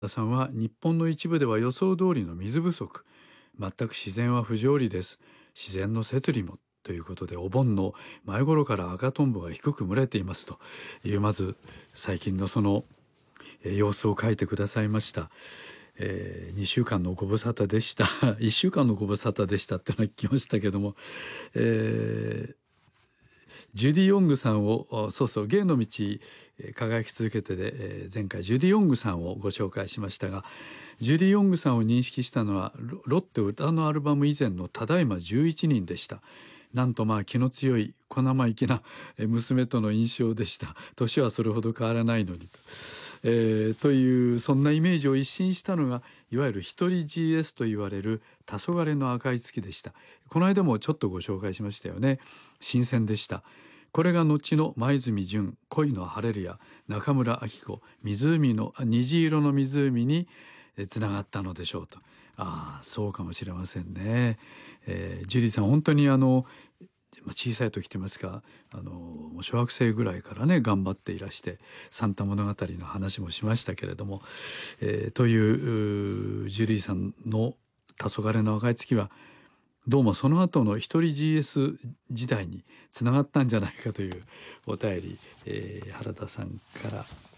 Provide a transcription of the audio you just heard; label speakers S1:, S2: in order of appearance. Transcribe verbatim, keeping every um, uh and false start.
S1: 田さんは日本の一部では予想通りの水不足、全く自然は不条理です。自然の摂理もということで、お盆の前頃から赤とんぼが低く群れていますという、まず最近のそのえー様子を書いてくださいました。えー、にしゅうかんのご無沙汰でしたいっしゅうかんのご無沙汰でしたってのは聞きましたけども、えージュディ・ヨングさんを、そうそう、芸の道輝き続けてで、前回ジュディ・ヨングさんをご紹介しましたが、ジュディ・ヨングさんを認識したのはロッテ歌のアルバム以前のただいまじゅういちにんでした。なんとまあ気の強い小生意気な娘との印象でした。年はそれほど変わらないのにと。えー、というそんなイメージを一新したのが、いわゆる一人 ジーエス と言われる黄昏の赤い月でした。この間もちょっとご紹介しましたよね。新鮮でした。これが後の黛純、恋のハレルヤ、中村明子、湖の虹色の湖につながったのでしょうと。ああ、そうかもしれませんね。えー、ジュリーさん本当にあの小さい時といいますか、あの小学生ぐらいからね頑張っていらして、サンタ物語の話もしましたけれども、えー、というジュリーさんの黄昏の赤い月はどうもその後の一人 ジーエス 時代につながったんじゃないかというお便り、えー、原田さんから